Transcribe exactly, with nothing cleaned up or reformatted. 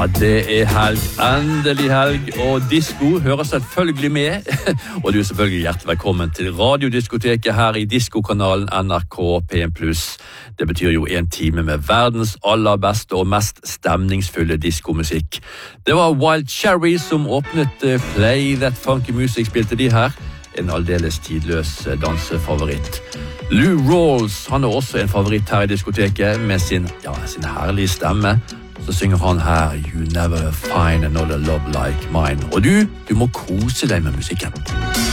Ja, det er helg, endelig helg, og disco hører selvfølgelig med. Og du er selvfølgelig hjertelig velkommen til radiodiskoteket her i diskokanalen N R K P en pluss. Det betyr jo en time med verdens aller beste og mest stemningsfulle diskomusikk. Det var Wild Cherry som åpnet Play That Funky Music, spilte de her. En aldeles tidløs dansefavoritt. Lou Rawls, han er også en favoritt her i diskoteket med sin, ja, sin herlige stemme. Så synger han her You never find another love like mine. Og du, du må kose deg med musikken.